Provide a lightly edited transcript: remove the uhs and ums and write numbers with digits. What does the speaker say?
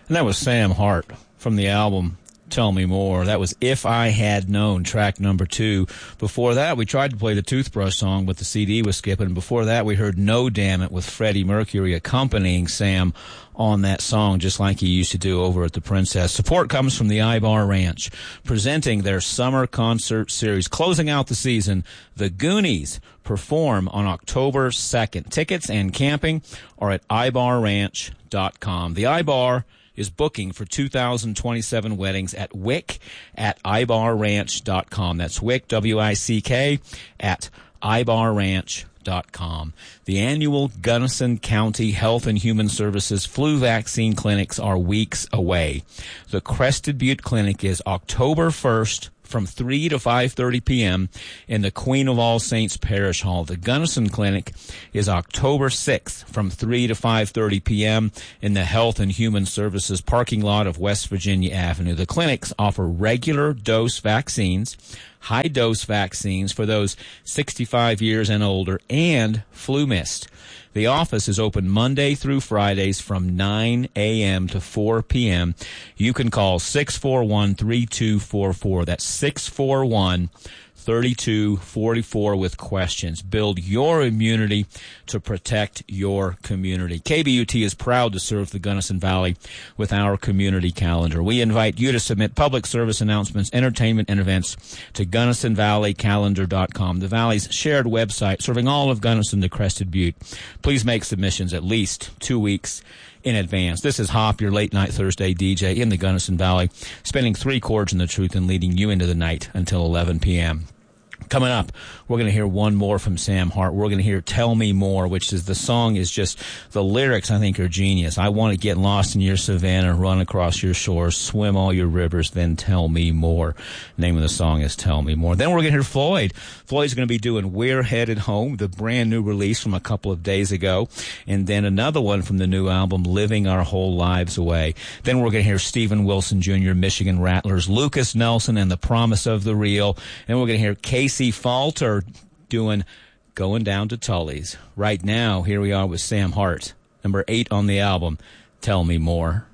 And that was Sam Hart from the album Tell Me More. That was If I Had Known, track number 2. Before that, we tried to play the Toothbrush song, but the CD was skipping. Before that, we heard No Damn It with Freddie Mercury accompanying Sam on that song, just like he used to do over at the Princess. Support comes from the Ibar Ranch, presenting their summer concert series. Closing out the season, the Goonies perform on October 2nd. Tickets and camping are at ibarranch.com. The Ibar is booking for 2027 weddings at Wick at ibarranch.com. That's Wick, W-I-C-K, at ibarranch.com. The annual Gunnison County Health and Human Services flu vaccine clinics are weeks away. The Crested Butte Clinic is October 1st from 3 to 5:30 p.m. in the Queen of All Saints Parish Hall. The Gunnison Clinic is October 6th from 3 to 5:30 p.m. in the Health and Human Services parking lot of West Virginia Avenue. The clinics offer regular dose vaccines, high-dose vaccines for those 65 years and older, and flu mist. The office is open Monday through Fridays from 9 a.m. to 4 p.m. You can call 641-3244. That's 641-3244 with questions. Build your immunity to protect your community. KBUT is proud to serve the Gunnison Valley with our community calendar. We invite you to submit public service announcements, entertainment, and events to GunnisonValleyCalendar.com, the Valley's shared website serving all of Gunnison to Crested Butte. Please make submissions at least 2 weeks in advance. This is Hop, your late-night Thursday DJ in the Gunnison Valley, spinning 3 chords in the truth and leading you into the night until 11 p.m. Coming up, we're going to hear one more from Sam Hart. We're going to hear Tell Me More, which is the song is just, the lyrics I think are genius. I want to get lost in your savannah, run across your shores, swim all your rivers, then tell me more. The name of the song is Tell Me More. Then we're going to hear Floyd. Floyd's going to be doing We're Headed Home, the brand new release from a couple of days ago. And then another one from the new album, Living Our Whole Lives Away. Then we're going to hear Stephen Wilson Jr., Michigan Rattlers, Lucas Nelson, and The Promise of the Real. And we're going to hear Casey Falter doing Going Down to Tully's. Right now, here we are with Sam Hart, number 8 on the album, Tell Me More.